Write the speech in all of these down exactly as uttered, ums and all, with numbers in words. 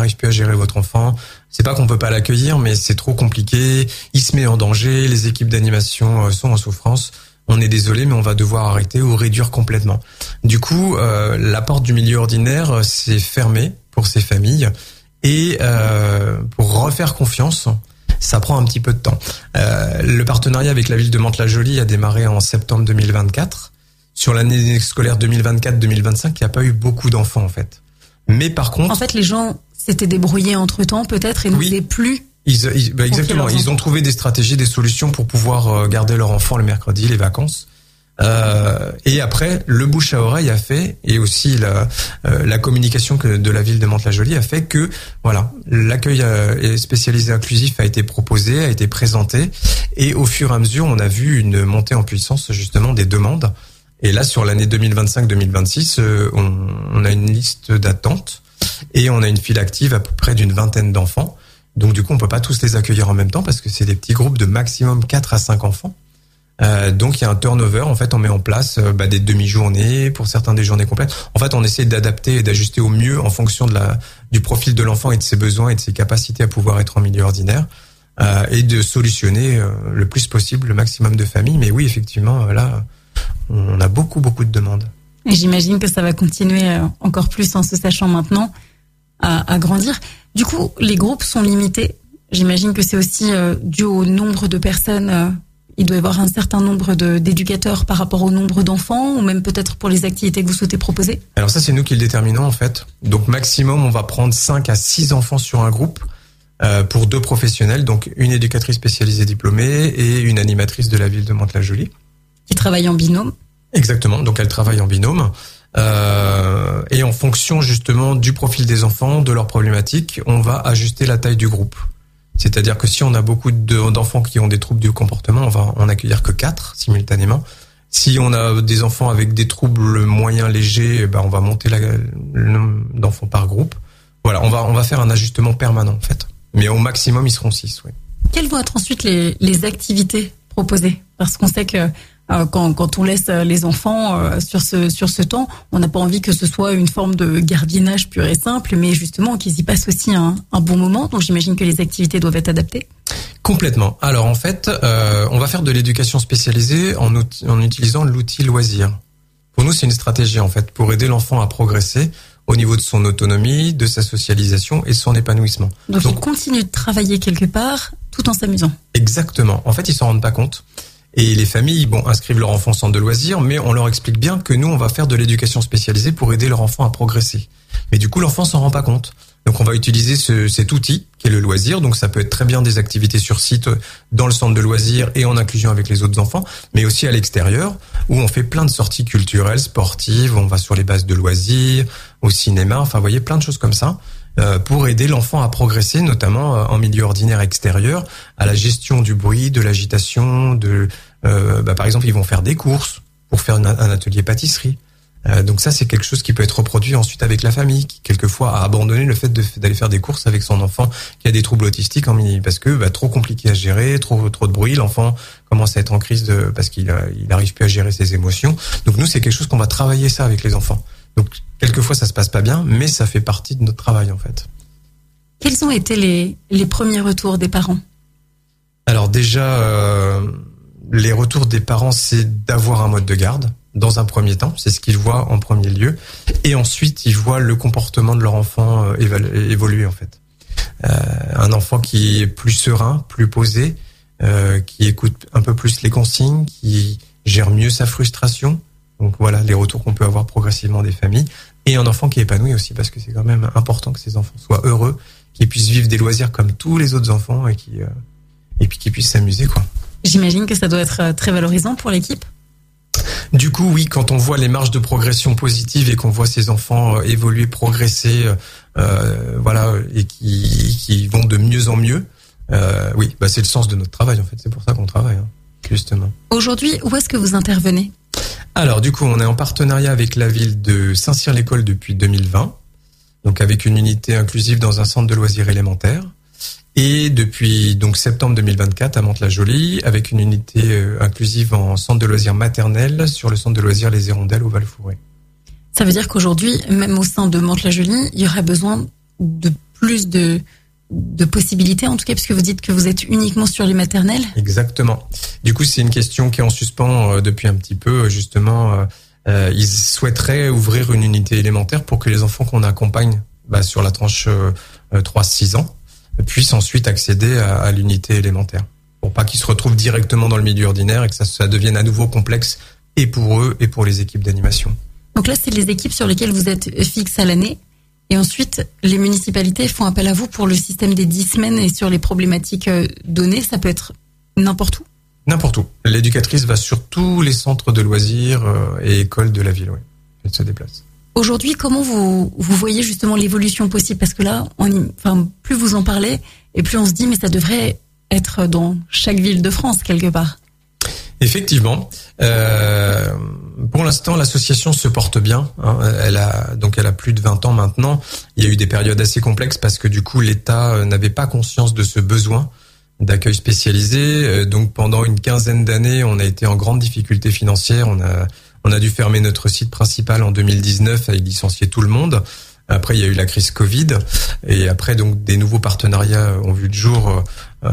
n'arrive plus à gérer votre enfant. C'est pas qu'on peut pas l'accueillir, mais c'est trop compliqué. Il se met en danger. Les équipes d'animation sont en souffrance. On est désolé, mais on va devoir arrêter ou réduire complètement. Du coup, euh, la porte du milieu ordinaire s'est fermée pour ces familles. Et euh, pour refaire confiance, ça prend un petit peu de temps. Euh, le partenariat avec la ville de Mantes-la-Jolie a démarré en septembre deux mille vingt-quatre. Sur l'année scolaire deux mille vingt-quatre deux mille vingt-cinq, il n'y a pas eu beaucoup d'enfants en fait. Mais par contre... En fait, les gens s'étaient débrouillés entre-temps peut-être et oui, n'osaient plus... Ils, ils, bah exactement, ils ont trouvé des stratégies, des solutions pour pouvoir garder leur enfant le mercredi, les vacances. Euh, et après, le bouche à oreille a fait, et aussi la, euh, la communication que de la ville de Mantes-la-Jolie a fait que, voilà, l'accueil euh, spécialisé inclusif a été proposé, a été présenté, et au fur et à mesure, on a vu une montée en puissance justement des demandes. Et là, sur l'année deux mille vingt-cinq deux mille vingt-six, euh, on, on a une liste d'attente et on a une file active à peu près d'une vingtaine d'enfants. Donc du coup, on peut pas tous les accueillir en même temps parce que c'est des petits groupes de maximum quatre à cinq enfants. Euh, donc il y a un turnover. En fait, on met en place euh, bah, des demi-journées, pour certains des journées complètes. En fait, on essaie d'adapter et d'ajuster au mieux en fonction de la du profil de l'enfant et de ses besoins et de ses capacités à pouvoir être en milieu ordinaire euh, et de solutionner euh, le plus possible le maximum de familles. Mais oui, effectivement, euh, là, on a beaucoup beaucoup de demandes. Et j'imagine que ça va continuer euh, encore plus en se sachant maintenant à, à grandir. Du coup, les groupes sont limités. J'imagine que c'est aussi euh, dû au nombre de personnes. Euh, il doit y avoir un certain nombre de, d'éducateurs par rapport au nombre d'enfants, ou même peut-être pour les activités que vous souhaitez proposer. Alors ça, c'est nous qui le déterminons en fait. Donc maximum, on va prendre cinq à six enfants sur un groupe euh, pour deux professionnels, donc une éducatrice spécialisée diplômée et une animatrice de la ville de Mantes-la-Jolie. Qui travaillent en binôme. Exactement, donc elles travaillent en binôme. Euh, et en fonction justement du profil des enfants, de leurs problématiques, on va ajuster la taille du groupe. C'est-à-dire que si on a beaucoup de, d'enfants qui ont des troubles du comportement, on va en accueillir que quatre simultanément. Si on a des enfants avec des troubles moyens légers, ben on va monter la, le nombre d'enfants par groupe. Voilà, on va on va faire un ajustement permanent en fait. Mais au maximum, ils seront six, oui. Quelles vont être ensuite les, les activités proposées ? Parce qu'on sait que euh, quand, quand on laisse les enfants euh, sur ce sur ce temps, on n'a pas envie que ce soit une forme de gardiennage pur et simple, mais justement qu'ils y passent aussi un, un bon moment. Donc j'imagine que les activités doivent être adaptées. Complètement. Alors en fait, euh, on va faire de l'éducation spécialisée en, outil, en utilisant l'outil loisir. Pour nous, c'est une stratégie en fait pour aider l'enfant à progresser au niveau de son autonomie, de sa socialisation et de son épanouissement. Donc, Donc il continue de travailler quelque part tout en s'amusant. Exactement. En fait, ils s'en rendent pas compte. Et les familles, bon, inscrivent leur enfant au centre de loisirs, mais on leur explique bien que nous, on va faire de l'éducation spécialisée pour aider leur enfant à progresser. Mais du coup, l'enfant s'en rend pas compte. Donc, on va utiliser ce, cet outil qui est le loisir. Donc, ça peut être très bien des activités sur site, dans le centre de loisirs et en inclusion avec les autres enfants, mais aussi à l'extérieur, où on fait plein de sorties culturelles, sportives. On va sur les bases de loisirs, au cinéma. Enfin, vous voyez, plein de choses comme ça. Pour aider l'enfant à progresser, notamment en milieu ordinaire extérieur, à la gestion du bruit, de l'agitation, de, euh, bah, par exemple, ils vont faire des courses pour faire une, un atelier pâtisserie. Euh, donc ça, c'est quelque chose qui peut être reproduit ensuite avec la famille, qui quelquefois a abandonné le fait de, d'aller faire des courses avec son enfant qui a des troubles autistiques en mini, parce que bah, trop compliqué à gérer, trop trop de bruit, l'enfant commence à être en crise de parce qu'il a, il arrive plus à gérer ses émotions. Donc nous, c'est quelque chose qu'on va travailler ça avec les enfants. Donc, quelquefois, ça se passe pas bien, mais ça fait partie de notre travail, en fait. Quels ont été les, les premiers retours des parents ? Alors déjà, euh, les retours des parents, c'est d'avoir un mode de garde, dans un premier temps. C'est ce qu'ils voient en premier lieu. Et ensuite, ils voient le comportement de leur enfant euh, évalu- évoluer, en fait. Euh, un enfant qui est plus serein, plus posé, euh, qui écoute un peu plus les consignes, qui gère mieux sa frustration. Donc voilà, les retours qu'on peut avoir progressivement des familles. Et un enfant qui est épanoui aussi, parce que c'est quand même important que ces enfants soient heureux, qu'ils puissent vivre des loisirs comme tous les autres enfants et, qui, euh, et puis qu'ils puissent s'amuser, quoi. J'imagine que ça doit être très valorisant pour l'équipe. Du coup, oui, quand on voit les marges de progression positives et qu'on voit ces enfants euh, évoluer, progresser, euh, voilà, et qui, qui vont de mieux en mieux, euh, oui, bah c'est le sens de notre travail, en fait. C'est pour ça qu'on travaille, hein, justement. Aujourd'hui, où est-ce que vous intervenez ? Alors, du coup, on est en partenariat avec la ville de Saint-Cyr-l'École depuis deux mille vingt, donc avec une unité inclusive dans un centre de loisirs élémentaire, et depuis donc septembre deux mille vingt-quatre à Mantes-la-Jolie, avec une unité euh, inclusive en centre de loisirs maternel sur le centre de loisirs Les Hirondelles au Val-Fouré. Ça veut dire qu'aujourd'hui, même au sein de Mantes-la-Jolie, il y aurait besoin de plus de de possibilités, en tout cas, puisque vous dites que vous êtes uniquement sur les maternelles. Exactement. Du coup, c'est une question qui est en suspens euh, depuis un petit peu. Justement, euh, euh, ils souhaiteraient ouvrir une unité élémentaire pour que les enfants qu'on accompagne bah, sur la tranche euh, trois six ans puissent ensuite accéder à, à l'unité élémentaire. Pour pas qu'ils se retrouvent directement dans le milieu ordinaire et que ça, ça devienne à nouveau complexe et pour eux et pour les équipes d'animation. Donc là, c'est les équipes sur lesquelles vous êtes fixe à l'année. Et ensuite, les municipalités font appel à vous pour le système des dix semaines et sur les problématiques données. Ça peut être n'importe où. N'importe où. L'éducatrice va sur tous les centres de loisirs et écoles de la ville, oui. Elle se déplace. Aujourd'hui, comment vous, vous voyez justement l'évolution possible? Parce que là, on, enfin, plus vous en parlez, et plus on se dit, mais ça devrait être dans chaque ville de France, quelque part. Effectivement. Euh, pour l'instant, l'association se porte bien. Hein. Elle a donc elle a plus de vingt ans maintenant. Il y a eu des périodes assez complexes parce que du coup l'État n'avait pas conscience de ce besoin d'accueil spécialisé. Donc pendant une quinzaine d'années, on a été en grande difficulté financière. On a on a dû fermer notre site principal en deux mille dix-neuf et licencier tout le monde. Après, il y a eu la crise Covid et après donc des nouveaux partenariats ont vu le jour, euh,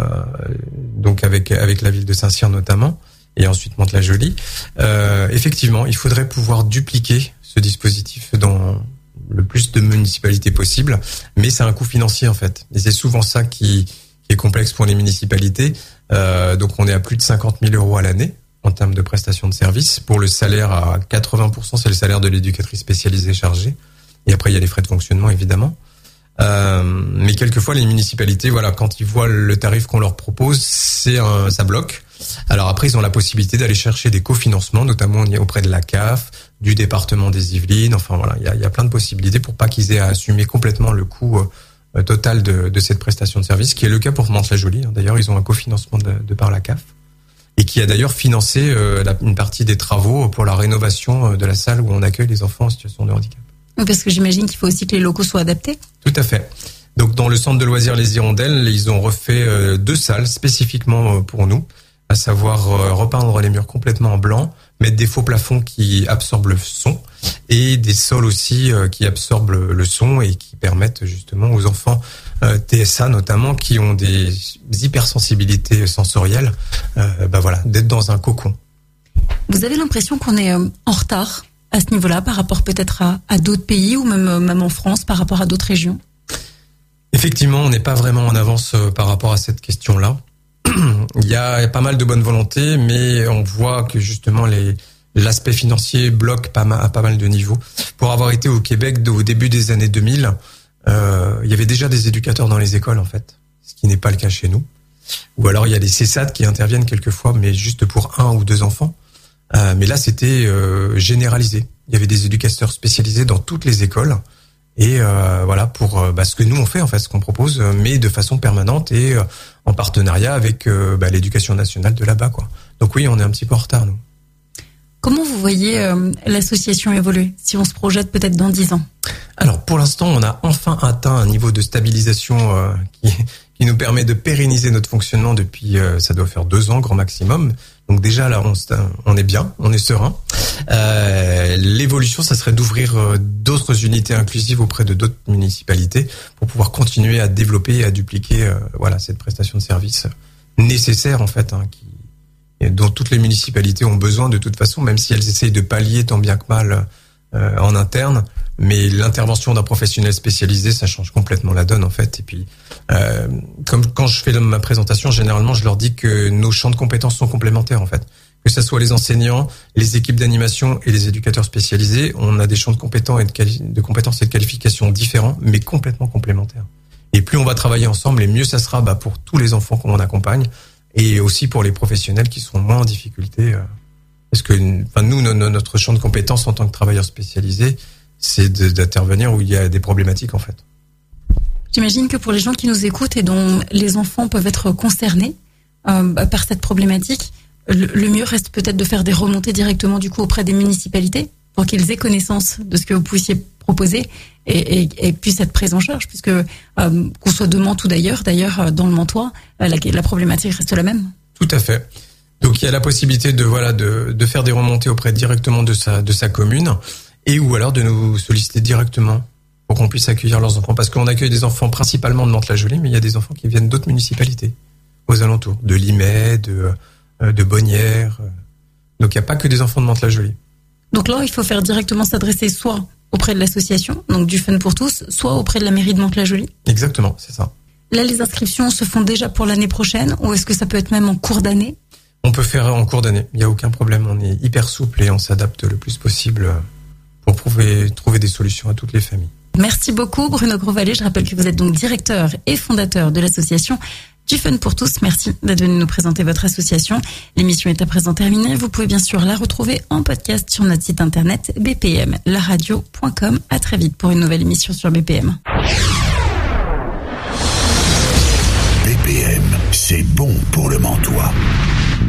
donc avec avec la ville de Saint-Cyr notamment. Et ensuite Mantes-la-Jolie. Euh, effectivement, il faudrait pouvoir dupliquer ce dispositif dans le plus de municipalités possible, mais c'est un coût financier en fait. Et c'est souvent ça qui, qui est complexe pour les municipalités. Euh, donc on est à plus de cinquante mille euros à l'année en termes de prestations de services. Pour le salaire, à quatre-vingts pour cent, c'est le salaire de l'éducatrice spécialisée chargée. Et après, il y a les frais de fonctionnement, évidemment. Euh, mais quelquefois, les municipalités, voilà, quand ils voient le tarif qu'on leur propose, c'est un, ça bloque. Alors après, ils ont la possibilité d'aller chercher des cofinancements, notamment auprès de la C A F, du département des Yvelines. Enfin voilà, il y a, il y a plein de possibilités pour pas qu'ils aient à assumer complètement le coût euh, total de, de cette prestation de service, qui est le cas pour Mantes-la-Jolie. D'ailleurs, ils ont un cofinancement de, de par la C A F et qui a d'ailleurs financé euh, la, une partie des travaux pour la rénovation de la salle où on accueille les enfants en situation de handicap. Parce que j'imagine qu'il faut aussi que les locaux soient adaptés. Tout à fait. Donc dans le centre de loisirs Les Hirondelles, ils ont refait euh, deux salles spécifiquement pour nous, à savoir euh, repeindre les murs complètement en blanc, mettre des faux plafonds qui absorbent le son et des sols aussi euh, qui absorbent le, le son et qui permettent justement aux enfants euh, T S A notamment qui ont des hypersensibilités sensorielles, euh, bah voilà, d'être dans un cocon. Vous avez l'impression qu'on est euh, en retard à ce niveau-là par rapport peut-être à, à d'autres pays ou même, même en France par rapport à d'autres régions? Effectivement, on n'est pas vraiment en avance euh, par rapport à cette question-là. Il y a pas mal de bonne volonté, mais on voit que justement les, l'aspect financier bloque pas mal, à pas mal de niveaux. Pour avoir été au Québec au début des années deux mille, euh, il y avait déjà des éducateurs dans les écoles en fait, ce qui n'est pas le cas chez nous. Ou alors il y a des C S A D qui interviennent quelquefois, mais juste pour un ou deux enfants. Euh, mais là, c'était euh, généralisé. Il y avait des éducateurs spécialisés dans toutes les écoles. Et euh, voilà pour euh, bah, ce que nous on fait en fait, ce qu'on propose, mais de façon permanente et euh, en partenariat avec euh, bah, l'éducation nationale de là-bas, quoi. Donc oui, on est un petit peu en retard, nous. Comment vous voyez euh, l'association évoluer, si on se projette peut-être dans dix ans? Alors pour l'instant, on a enfin atteint un niveau de stabilisation euh, qui, qui nous permet de pérenniser notre fonctionnement depuis, euh, ça doit faire deux ans grand maximum. Donc déjà là, on, on est bien, on est serein. Euh, l'évolution, ça serait d'ouvrir euh, d'autres unités inclusives auprès de d'autres municipalités pour pouvoir continuer à développer et à dupliquer euh, voilà cette prestation de service nécessaire en fait, hein, qui, dont toutes les municipalités ont besoin de toute façon, même si elles essayent de pallier tant bien que mal euh, en interne. Mais l'intervention d'un professionnel spécialisé, ça change complètement la donne en fait. Et puis, euh, comme quand je fais ma présentation, généralement, je leur dis que nos champs de compétences sont complémentaires en fait. Que ce soit les enseignants, les équipes d'animation et les éducateurs spécialisés, on a des champs de compétences et de, quali- de compétences et de qualifications différents, mais complètement complémentaires. Et plus on va travailler ensemble, et mieux ça sera bah, pour tous les enfants qu'on accompagne, et aussi pour les professionnels qui seront moins en difficulté. Euh, parce que, enfin, nous, no, no, notre champ de compétences en tant que travailleurs spécialisés, c'est de, d'intervenir où il y a des problématiques en fait. J'imagine que pour les gens qui nous écoutent et dont les enfants peuvent être concernés euh, par cette problématique, le, le mieux reste peut-être de faire des remontées directement du coup auprès des municipalités pour qu'ils aient connaissance de ce que vous puissiez proposer et, et, et puissent être pris en charge, puisque euh, qu'on soit de Mantes ou d'ailleurs, d'ailleurs dans le Mantois, la, la problématique reste la même. Tout à fait. Donc il y a la possibilité de voilà de, de faire des remontées auprès directement de sa de sa commune. Et ou alors de nous solliciter directement pour qu'on puisse accueillir leurs enfants. Parce qu'on accueille des enfants principalement de Mantes-la-Jolie, mais il y a des enfants qui viennent d'autres municipalités aux alentours, de Limay, de, de Bonnières. Donc il n'y a pas que des enfants de Mantes-la-Jolie. Donc là, il faut faire directement s'adresser soit auprès de l'association, donc du Fun pour tous, soit auprès de la mairie de Mantes-la-Jolie. Exactement, c'est ça. Là, les inscriptions se font déjà pour l'année prochaine, ou est-ce que ça peut être même en cours d'année? On peut faire en cours d'année, il n'y a aucun problème, on est hyper souple et on s'adapte le plus possible pour trouver, trouver des solutions à toutes les familles. Merci beaucoup Bruno Grosvalet, je rappelle que vous êtes donc directeur et fondateur de l'association du Fun pour tous. Merci d'être venu nous présenter votre association. L'émission est à présent terminée. Vous pouvez bien sûr la retrouver en podcast sur notre site internet b p m la radio point com. À très vite pour une nouvelle émission sur B P M. B P M, c'est bon pour le Mantois.